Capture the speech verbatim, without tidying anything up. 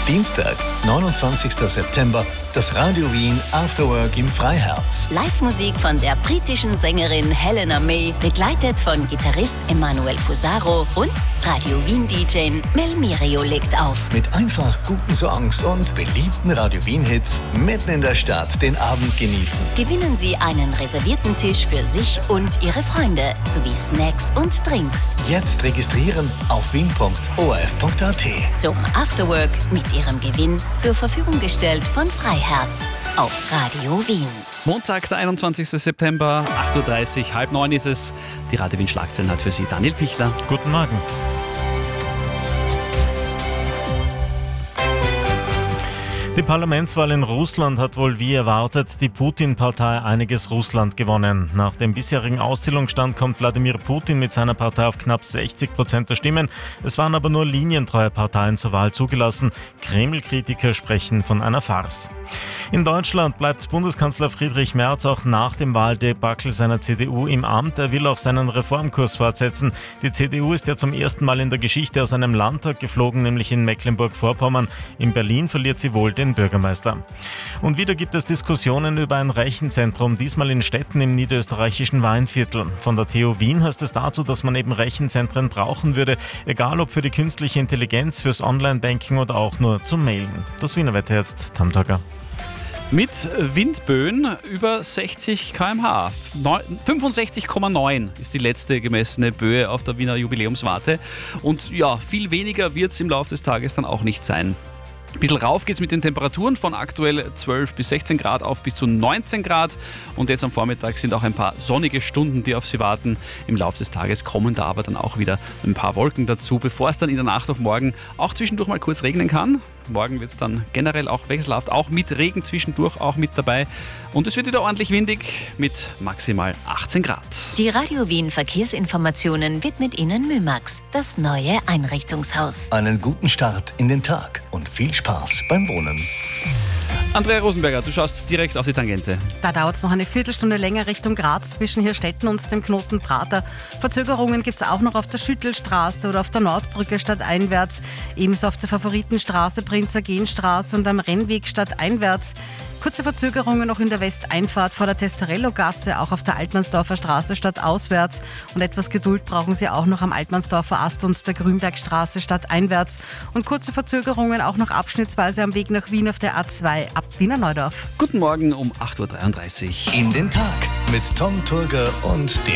Dienstag, neunundzwanzigster September, das Radio Wien After Work im Freiherz. Live-Musik von der britischen Sängerin Helena May, begleitet von Gitarrist Emanuel Fusaro und Radio Wien D J Mel Mirio legt auf. Mit einfach guten Songs und beliebten Radio Wien Hits mitten in der Stadt den Abend genießen. Gewinnen Sie einen reservierten Tisch für sich und Ihre Freunde sowie Snacks und Drinks. Jetzt registrieren auf wien punkt o r f punkt a t. Zum Afterwork mit Ihrem Gewinn zur Verfügung gestellt von Freiherz auf Radio Wien. Montag, der einundzwanzigster September, acht Uhr dreißig, halb neun ist es. Die Radio Wien Schlagzeilen hat für Sie Daniel Pichler. Guten Morgen. Die Parlamentswahl in Russland hat wohl wie erwartet die Putin-Partei Einiges Russland gewonnen. Nach dem bisherigen Auszählungsstand kommt Wladimir Putin mit seiner Partei auf knapp sechzig Prozent der Stimmen. Es waren aber nur linientreue Parteien zur Wahl zugelassen. Kreml-Kritiker sprechen von einer Farce. In Deutschland bleibt Bundeskanzler Friedrich Merz auch nach dem Wahldebakel seiner C D U im Amt. Er will auch seinen Reformkurs fortsetzen. Die C D U ist ja zum ersten Mal in der Geschichte aus einem Landtag geflogen, nämlich in Mecklenburg-Vorpommern. In Berlin verliert sie wohl den Bürgermeister. Und wieder gibt es Diskussionen über ein Rechenzentrum, diesmal in Stetten im niederösterreichischen Weinviertel. Von der T U Wien heißt es dazu, dass man eben Rechenzentren brauchen würde, egal ob für die künstliche Intelligenz, fürs Online-Banking oder auch nur zum Mailen. Das Wiener Wetter jetzt, Tamtager. Mit Windböen über sechzig Kilometer pro Stunde. fünfundsechzig Komma neun ist die letzte gemessene Böe auf der Wiener Jubiläumswarte. Und ja, viel weniger wird es im Laufe des Tages dann auch nicht sein. Ein bisschen rauf geht es mit den Temperaturen von aktuell zwölf bis sechzehn Grad auf bis zu neunzehn Grad. Und jetzt am Vormittag sind auch ein paar sonnige Stunden, die auf Sie warten. Im Laufe des Tages kommen da aber dann auch wieder ein paar Wolken dazu, bevor es dann in der Nacht auf morgen auch zwischendurch mal kurz regnen kann. Morgen wird es dann generell auch wechselhaft, auch mit Regen zwischendurch auch mit dabei. Und es wird wieder ordentlich windig mit maximal achtzehn Grad. Die Radio Wien Verkehrsinformationen widmet Ihnen Mymax, das neue Einrichtungshaus. Einen guten Start in den Tag und viel Spaß beim Wohnen. Andrea Rosenberger, du schaust direkt auf die Tangente. Da dauert es noch eine Viertelstunde länger Richtung Graz zwischen Hirstetten und dem Knoten Prater. Verzögerungen gibt es auch noch auf der Schüttelstraße oder auf der Nordbrücke stadteinwärts. Ebenso auf der Favoritenstraße, Prinz-Eugen-Straße und am Rennweg stadteinwärts. Kurze Verzögerungen noch in der Westeinfahrt vor der Testerello-Gasse, auch auf der Altmannsdorfer Straße stadtauswärts. Und etwas Geduld brauchen Sie auch noch am Altmannsdorfer Ast und der Grünbergstraße stadteinwärts. Und kurze Verzögerungen auch noch abschnittsweise am Weg nach Wien auf der A zwei ab Wiener Neudorf. Guten Morgen um acht Uhr dreiunddreißig. In den Tag mit Tom Turger und dem